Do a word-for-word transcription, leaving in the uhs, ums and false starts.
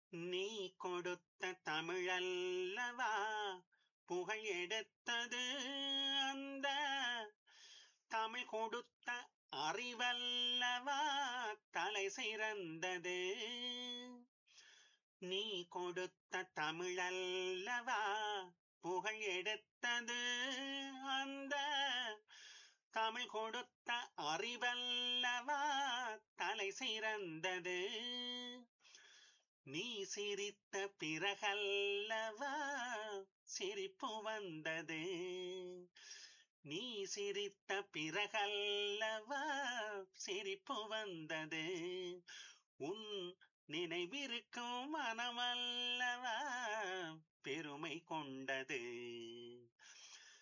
நீ கொடுத்த தமிழல்லவா புகழ் எடுத்தது அந்த தமிழ் கொடுத்த அறிவல்லவா தலை சிறந்தது. நீ கொடுத்த தமிழல்லவா புகழ் எடுத்தது அந்த தமிழ் கொடுத்த அறிவல்லவா தலை சிறந்தது. நீ சிரித்த பிறகல்லவா சிரிப்பு வந்தது. நீ சிரித்த பிறகல்லவா சிரிப்பு வந்தது. உன் நினைவிருக்கும் மனமல்லவா பெருமை கொண்டது.